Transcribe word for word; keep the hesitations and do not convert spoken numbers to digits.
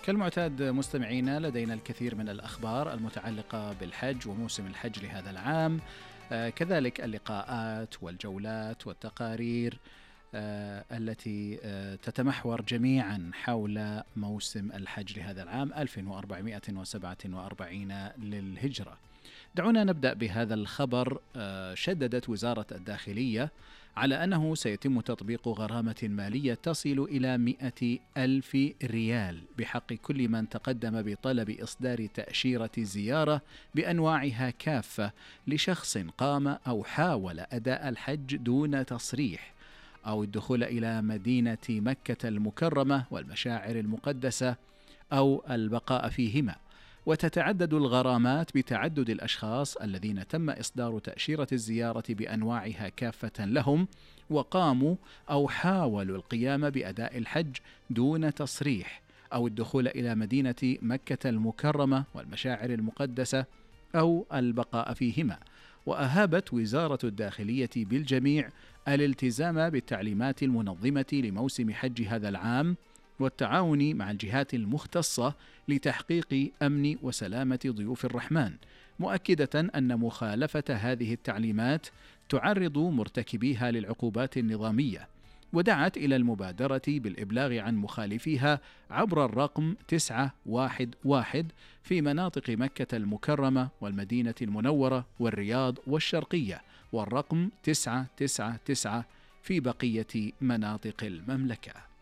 كالمعتاد مستمعينا، لدينا الكثير من الأخبار المتعلقة بالحج وموسم الحج لهذا العام. آه، كذلك اللقاءات والجولات والتقارير آه، التي آه، تتمحور جميعا حول موسم الحج لهذا العام ألف وأربعمائة وسبعة وأربعين للهجرة. دعونا نبدأ بهذا الخبر. آه، شددت وزارة الداخلية على أنه سيتم تطبيق غرامة مالية تصل إلى مئة ألف ريال بحق كل من تقدم بطلب إصدار تأشيرة زيارة بأنواعها كافة لشخص قام أو حاول أداء الحج دون تصريح، أو الدخول إلى مدينة مكة المكرمة والمشاعر المقدسة، أو البقاء فيهما. وتتعدد الغرامات بتعدد الأشخاص الذين تم إصدار تأشيرة الزيارة بأنواعها كافة لهم، وقاموا أو حاولوا القيام بأداء الحج دون تصريح، أو الدخول إلى مدينة مكة المكرمة والمشاعر المقدسة، أو البقاء فيهما. وأهابت وزارة الداخلية بالجميع الالتزام بالتعليمات المنظمة لموسم حج هذا العام، والتعاون مع الجهات المختصة لتحقيق أمن وسلامة ضيوف الرحمن، مؤكدة أن مخالفة هذه التعليمات تعرض مرتكبيها للعقوبات النظامية. ودعت إلى المبادرة بالإبلاغ عن مخالفيها عبر الرقم تسعة واحد واحد في مناطق مكة المكرمة والمدينة المنورة والرياض والشرقية، والرقم تسعة تسعة تسعة في بقية مناطق المملكة.